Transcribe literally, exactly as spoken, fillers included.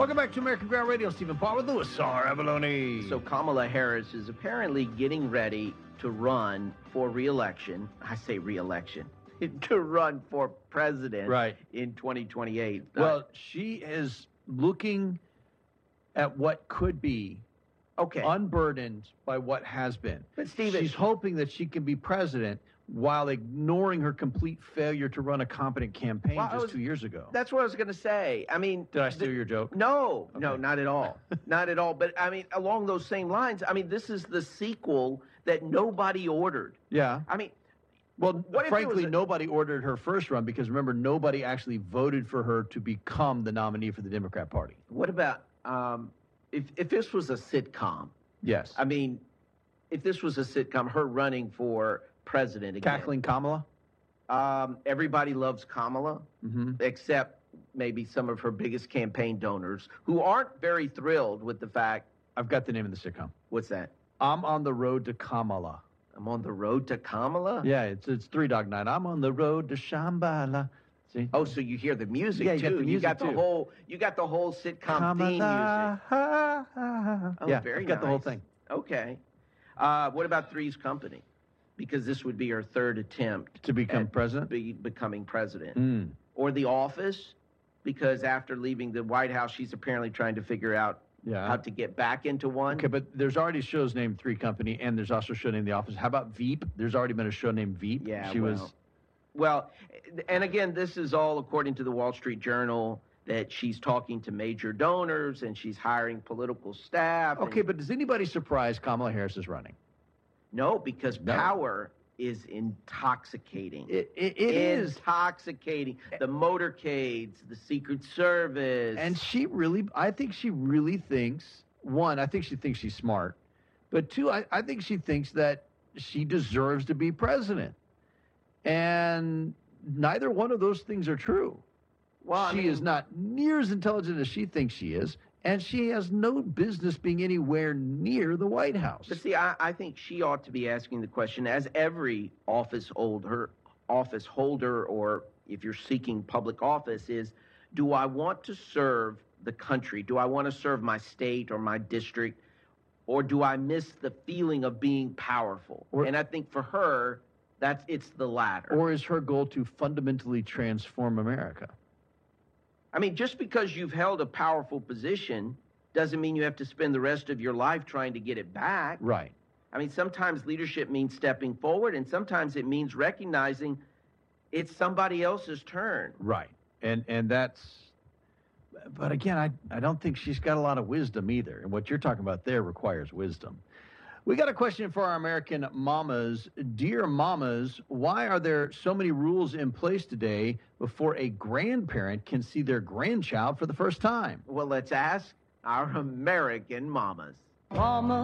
Welcome back to American Ground Radio. Stephen Paul with Louis R. Avalone. So Kamala Harris is apparently getting ready to run for re-election. I say re-election. To run for president right. in twenty twenty-eight. Well, uh, she is looking at what could be okay. unburdened by what has been. But Stephen, she's hoping that she can be president while ignoring her complete failure to run a competent campaign well, just was, two years ago. That's what I was going to say. I mean, did I steal the, your joke? No, okay. no, not at all. Not at all. But I mean, along those same lines, I mean, this is the sequel that nobody ordered. Yeah. I mean, well, what frankly, a, nobody ordered her first run because, remember, nobody actually voted for her to become the nominee for the Democrat Party. What about um, if, if this was a sitcom? Yes. I mean, if this was a sitcom, her running for president again. Cackling Kamala? Um, everybody loves Kamala, mm-hmm. except maybe some of her biggest campaign donors who aren't very thrilled with the fact. I've got the name of the sitcom. What's that? I'm on the road to Kamala. I'm on the road to Kamala? Yeah, it's it's Three Dog Night. I'm on the road to Shambhala. See? Oh, so you hear the music yeah, you too. Got the music you got too. the whole you got the whole sitcom Kamala, theme music. Ha, ha. Oh, yeah, very I've got nice. the whole thing. Okay. Uh, what about Three's Company? Because this would be her third attempt to become at president. Be, becoming president. Mm. Or The Office, because after leaving the White House, she's apparently trying to figure out yeah. how to get back into one. Okay, but there's already shows named Three Company, and there's also a show named The Office. How about Veep? There's already been a show named Veep. Yeah, she well, was. Well, and again, this is all according to the Wall Street Journal, that she's talking to major donors and she's hiring political staff. Okay, and, but is anybody surprised Kamala Harris is running? No, because no. power is intoxicating. It, it, it is. Intoxicating. The motorcades, the Secret Service. And she really, I think she really thinks, one, I think she thinks she's smart. But two, I, I think she thinks that she deserves to be president. And neither one of those things are true. Well, she I mean, is not near as intelligent as she thinks she is. And she has no business being anywhere near the White House. But see, I, I think she ought to be asking the question, as every office holder, office holder, or if you're seeking public office, is, do I want to serve the country? Do I want to serve my state or my district? Or do I miss the feeling of being powerful? Or, and I think for her, that's it's the latter. Or is her goal to fundamentally transform America? I mean, just because you've held a powerful position doesn't mean you have to spend the rest of your life trying to get it back. Right. I mean, sometimes leadership means stepping forward, and sometimes it means recognizing it's somebody else's turn. Right. And and that's, but again, I, I don't think she's got a lot of wisdom either. And what you're talking about there requires wisdom. We got a question for our American mamas. Dear mamas, why are there so many rules in place today before a grandparent can see their grandchild for the first time? Well, let's ask our American mamas. Mama.